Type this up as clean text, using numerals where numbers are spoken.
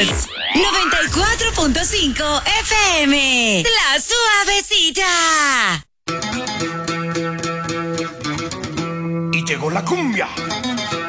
94.5 FM. La Suavecita. Y llegó la cumbia.